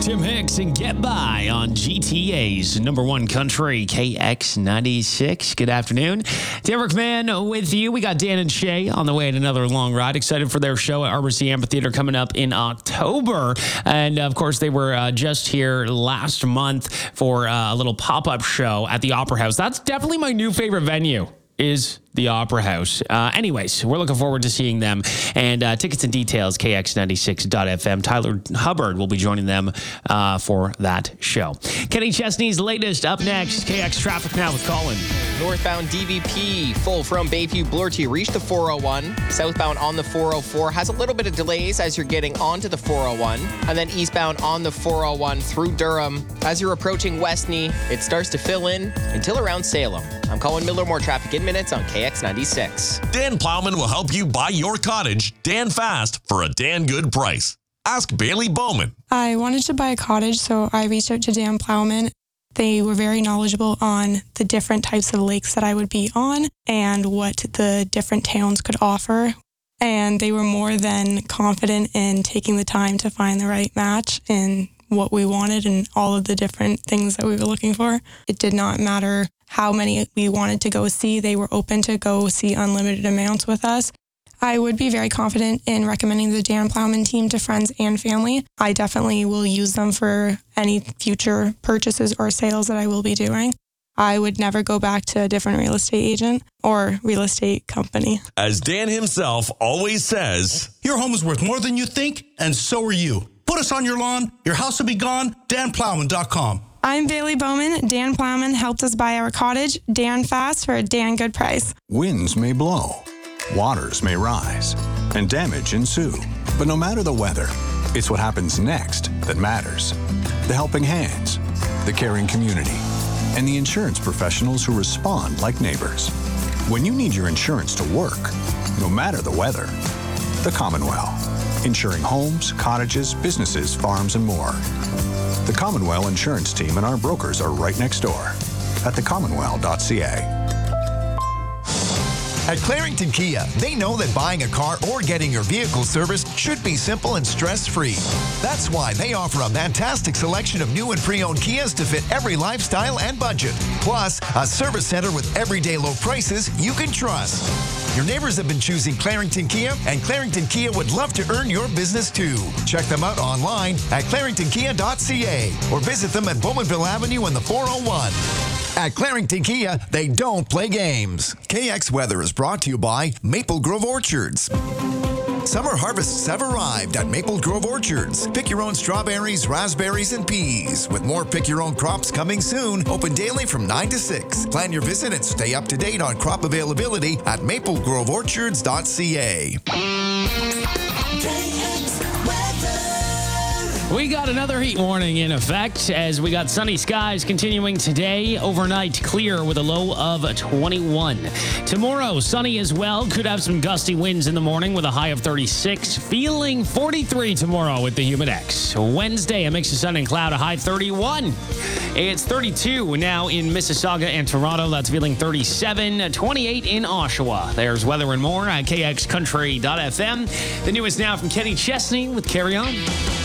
Tim Hicks and Get By on GTA's number one country, KX96. Good afternoon. Derek Mann with you. We got Dan and Shay on the way at another long ride. Excited for their show at RBC Amphitheater coming up in October. And, of course, they were just here last month for a little pop-up show at the Opera House. That's definitely my new favorite venue, is the Opera House. Anyways, we're looking forward to seeing them. And tickets and details, kx96.fm. Tyler Hubbard will be joining them for that show. Kenny Chesney's latest up next. KX Traffic Now with Colin. Northbound DVP, full from Bayview Bloor to reach the 401. Southbound on the 404 has a little bit of delays as you're getting onto the 401. And then eastbound on the 401 through Durham. As you're approaching Westney, it starts to fill in until around Salem. I'm Colin Miller. More traffic in minutes on KX96. Dan Plowman will help you buy your cottage Dan fast for a Dan good price. Ask Bailey Bowman. I wanted to buy a cottage, so I reached out to Dan Plowman. They were very knowledgeable on the different types of lakes that I would be on and what the different towns could offer. And they were more than confident in taking the time to find the right match in what we wanted and all of the different things that we were looking for. It did not matter how many we wanted to go see. They were open to go see unlimited amounts with us. I would be very confident in recommending the Dan Plowman team to friends and family. I definitely will use them for any future purchases or sales that I will be doing. I would never go back to a different real estate agent or real estate company. As Dan himself always says, your home is worth more than you think, and so are you. Put us on your lawn, your house will be gone, danplowman.com. I'm Bailey Bowman. Dan Plowman helped us buy our cottage, Dan fast, for a Dan good price. Winds may blow, waters may rise, and damage ensue. But no matter the weather, it's what happens next that matters. The helping hands, the caring community, and the insurance professionals who respond like neighbors. When you need your insurance to work, no matter the weather, the Commonwealth. Insuring homes, cottages, businesses, farms, and more. The Commonwealth Insurance Team and our brokers are right next door at thecommonwealth.ca. At Clarington Kia, they know that buying a car or getting your vehicle serviced should be simple and stress-free. That's why they offer a fantastic selection of new and pre-owned Kias to fit every lifestyle and budget. Plus, a service center with everyday low prices you can trust. Your neighbors have been choosing Clarington Kia, and Clarington Kia would love to earn your business too. Check them out online at claringtonkia.ca or visit them at Bowmanville Avenue in the 401. At Clarington Kia, they don't play games. KX Weather is brought to you by Maple Grove Orchards. Summer harvests have arrived at Maple Grove Orchards. Pick your own strawberries, raspberries, and peas. With more pick your own crops coming soon, open daily from 9 to 6. Plan your visit and stay up to date on crop availability at maplegroveorchards.ca. We got another heat warning in effect as we got sunny skies continuing today. Overnight, clear with a low of 21. Tomorrow, sunny as well. Could have some gusty winds in the morning with a high of 36. Feeling 43 tomorrow with the Humidex. Wednesday, a mix of sun and cloud, a high 31. It's 32 now in Mississauga and Toronto. That's feeling 37. 28 in Oshawa. There's weather and more at kxcountry.fm. The newest now from Kenny Chesney with Carry On.